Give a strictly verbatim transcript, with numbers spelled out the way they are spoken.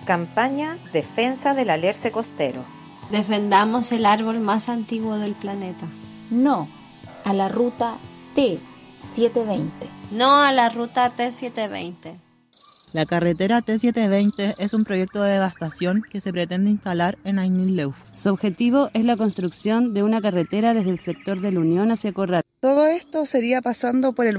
Campaña Defensa del Alerce Costero. Defendamos el árbol más antiguo del planeta. No a la ruta T setecientos veinte. No a la ruta T setecientos veinte. La carretera T setecientos veinte es un proyecto de devastación que se pretende instalar en Ainilneuf. Su objetivo es la construcción de una carretera desde el sector de la Unión hacia Corral. Todo esto sería pasando por el